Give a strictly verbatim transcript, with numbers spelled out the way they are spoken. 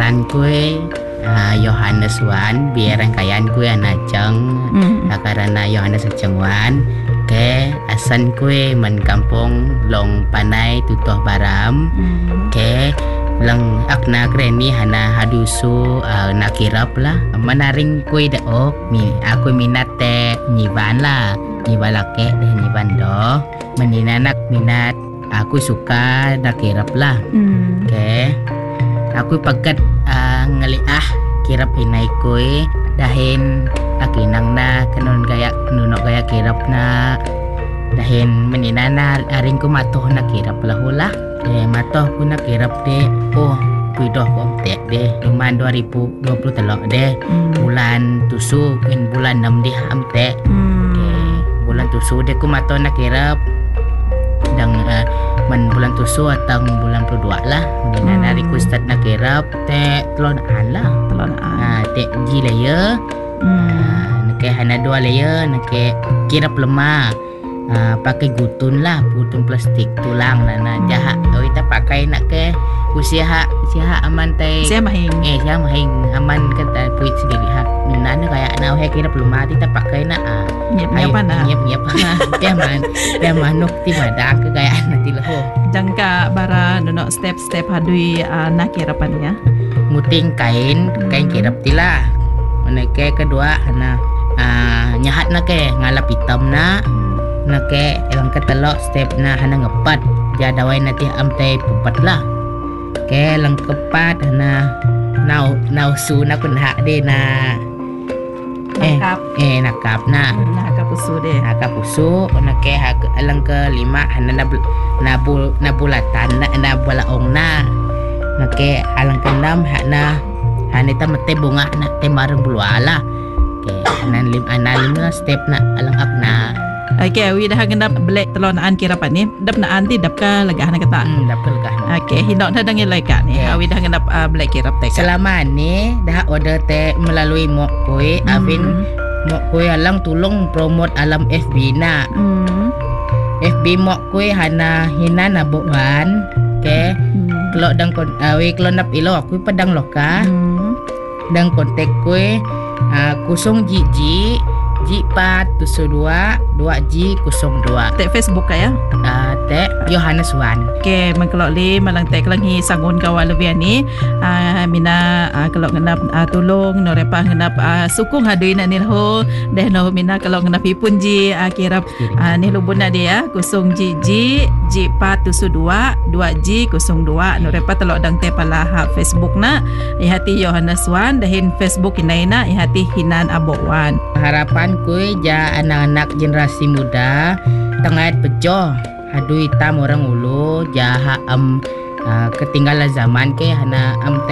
asan kue uh, Yohanes Wan biar rangkaian kue anacang mm. karena Yohanes Cengwan ke asan kue men kampung long panai tutoh baram mm. ke lang akna kreni hana hadusu uh, nakirap lah menaring kue daok mi aku minat te nyiban lah nyibalake deh nyiban do meninanak minat aku suka nakirap lah mm. ke aku pagat uh, ngeliah kirap inai kue dahin akinang na kanon gaya nunok gaya kirap na dahin meninana aring ku matoh na kirap lah hula eh matoh ku na kirap de oh kuidoh ko tek de luman dua ribu dua puluh telok de hmm. bulan tusu in bulan enam de amte hmm. okay. bulan tusu de ku matoh na kirap dang uh, men bulan tusu atau bulan puluh dua lah meninana hmm. ku start na kirap te telonaan lah telonaan ah te ji layer hmm. nak hana dua layer nak kirap lemah. Uh, pakai gutun lah, gutun plastik tulang lah na jahat. Oh kita pakai nak ke usia hak usia aman teh. Usia mahing. Eh usia mahing aman kata puit sendiri hak. Nana kayak na he kira belum mati kita pakai nak. Nyep nyep mana? Nyep nyep. Dia man, dia manuk ti badak ke kayak nanti lah. Jangka bara nono step-step hadui uh, nak kirapannya. Muting kain, kain kirap tilah. Mana ke kedua hana uh, nyahat nak ke ngalap hitam nak. Nake elang ketelok step na hana ngepat jadawai nanti amte pupat lah ke lang kepat hana nau nau su na kun hak de na nakap eh, eh nakap na nakap usu de nakap usu nake hak elang ke lima hana na na bul na bulatan na na balaong na nake alang ke enam hak na hana ta mete bunga na te marang bulwala ke hana lim ana lima step na alang ak na. Okey, we dah genap black telonaan kirapan ni. Dap na anti dap ka legah na kata. Hmm, dap ka legah. Okey, hindok dah dengan lekat ni. Okay. We dah genap uh, black kirap teh. Selama ni dah order teh melalui Mok Koi, mm. Avin Mok Koi alang tolong promote alam F B na. Mm. F B Mok Koi hana hina na buan. Okey. Mm. Kalau dang kon uh, we kalau nap ilo aku padang loka. Mm. Dang kontak koi uh, kusong jiji Ji pat tusu dua dua ji kusong dua. Tek Facebook kaya? Uh, tek Yohanes Wan. Okay, mengkelok li malang tek langhi sangun kawan lebih ni. Uh, mina uh, kalau ngenap uh, tolong no repah ngenap uh, sukung hadui nak ni ho. Deh no mina kalau ngenap ipun ji uh, kirap uh, ni lubun nak dia kusong ji ji ji pat tusu dua dua ji kusong dua. No repah telok dang tek pala ha Facebook na. Ihati Yohanes Wan dahin Facebook inaina ihati Hinan Abok Wan. Harapan kui ja anak-anak generasi muda tengah pejoh hadui tam orang ulu jaha am uh, ketinggalan zaman ke hana am